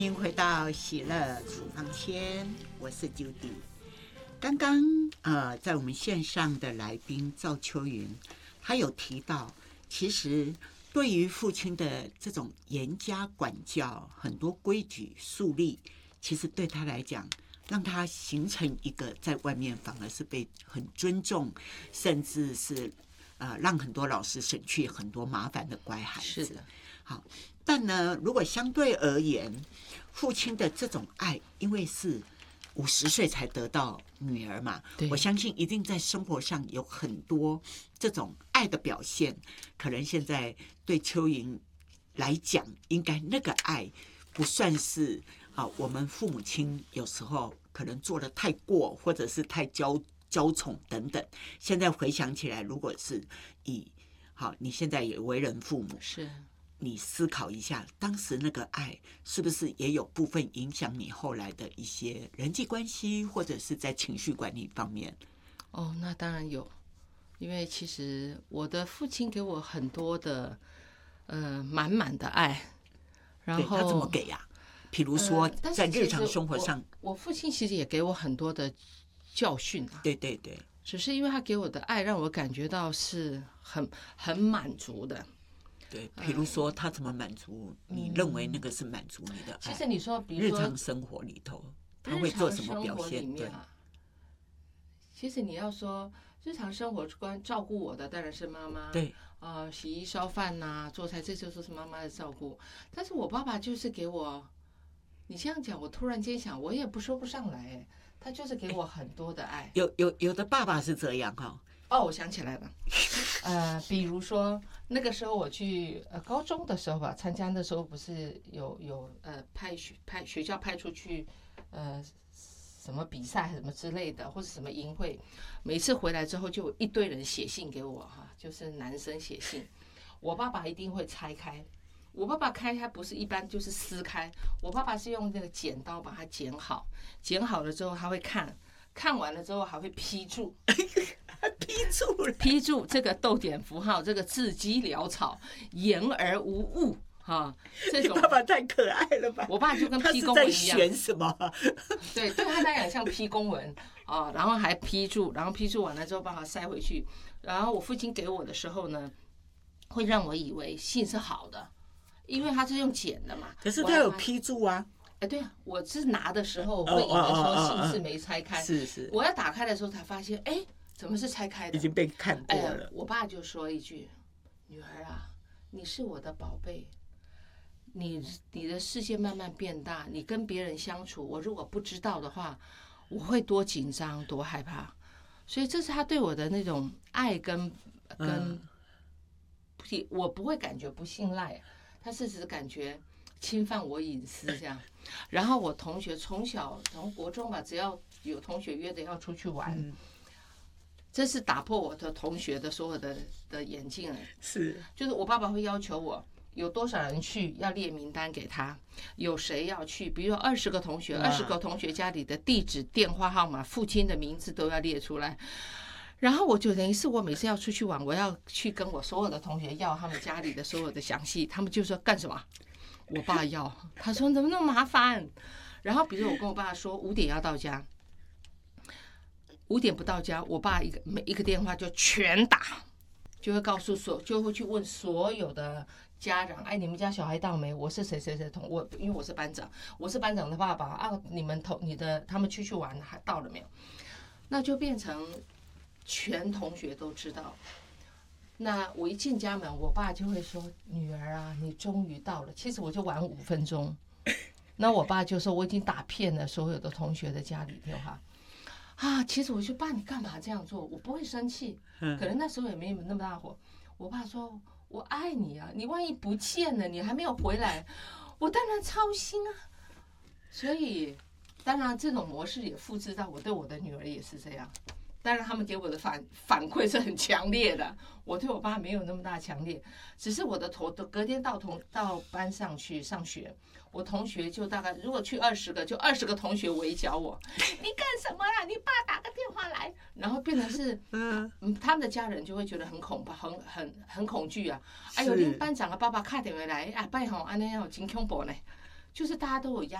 欢迎回到喜乐处方签，我是 Judy。刚刚在我们线上的来宾赵秋云，他有提到，其实对于父亲的这种严加管教，很多规矩树立，其实对他来讲，让他形成一个在外面反而是被很尊重，甚至是让很多老师省去很多麻烦的乖孩子。 是的， 好，但呢，如果相对而言，父亲的这种爱，因为是50岁才得到女儿嘛，我相信一定在生活上有很多这种爱的表现。可能现在对秋云来讲，应该那个爱不算是我们父母亲有时候可能做得太过，或者是太娇宠等等。现在回想起来，如果是你现在也为人父母， 是你思考一下，当时那个爱是不是也有部分影响你后来的一些人际关系，或者是在情绪管理方面？ 哦，那当然有，因为其实我的父亲给我很多的满满的爱，然后他怎么给呀？比如说在日常生活上， 我父亲其实也给我很多的教训啊。 对对对， 只是因为他给我的爱，让我感觉到是很满足的。 对，比如说他怎么满足你认为那个是满足你的爱？ 其实你说，比如说日常生活里头，他会做什么表现？对， 其实你要说日常生活关照顾我的当然是妈妈， 对洗衣烧饭呐、做菜，这就是妈妈的照顾。但是我爸爸就是给我，你这样讲，我突然间想，我也说不上来，他就是给我很多的爱。 有的爸爸是这样哈。 哦，我想起来了，比如说那个时候我去高中的时候吧，参加的时候不是有学校派出去什么比赛什么之类的，或者什么营会，每次回来之后就有一堆人写信给我哈，就是男生写信，我爸爸一定会拆开。我爸爸开不是一般就是撕开，我爸爸是用那个剪刀把它剪好，剪好了之后他会看完了之后还会批注。批注这个逗点符号，这个字迹潦草，言而无物哈。这种你爸爸太可爱了吧？ 我爸就跟批公文一样。 他是在选什么？ 对他来讲像批公文啊，然后还批注，然后批注完了之后把它塞回去。然后我父亲给我的时候呢，会让我以为信是好的，因为他是用剪的嘛。 可是他有批注啊。 对啊，我是拿的时候会以为说信是没拆开， 是。我要打开的时候才发现，怎么是拆开的？ 已经被看过了。 我爸就说一句：“女儿啊，你是我的宝贝，你的世界慢慢变大，你跟别人相处，我如果不知道的话，我会多紧张，多害怕。所以这是他对我的那种爱跟我不会感觉不信赖，他是只感觉侵犯我隐私这样。然后我同学从国中吧，只要有同学约着要出去玩。”这是打破我的同学的所有的眼镜是， 就是我爸爸会要求我有多少人去，要列名单给他，有谁要去，比如说20个同学，20个同学家里的地址、电话号码、父亲的名字都要列出来。然后我就等于是我每次要出去玩，我要去跟我所有的同学要他们家里的所有的详细，他们就说干什么？我爸要，他说怎么那么麻烦？然后比如我跟我爸说5点要到家。5点不到家，我爸每一个电话就全打，就会就会去问所有的家长，你们家小孩到没？我是谁谁谁因为我是班长，我是班长的爸爸啊，他们去玩还到了没有？那就变成全同学都知道。那我一进家门，我爸就会说：“女儿啊，你终于到了。”其实我就晚5分钟。那我爸就说：“我已经打遍了所有的同学的家里电话。”其实我就爸，你干嘛这样做？我不会生气，可能那时候也没有那么大火。我爸说：“我爱你啊，你万一不见了，你还没有回来，我当然操心啊。”所以，当然这种模式也复制到我对我的女儿也是这样。当然，他们给我的反馈是很强烈的。我对我爸没有那么大强烈，只是我的隔天到班上去上学，我同学就大概如果去20个，就20个同学围剿我，你干什么呀？你爸打个电话来，然后变成是他们的家人就会觉得很恐惧啊！哎呦，你班长的爸爸打电话来，拜吼，安尼有真恐怖呢。 就是大家都有压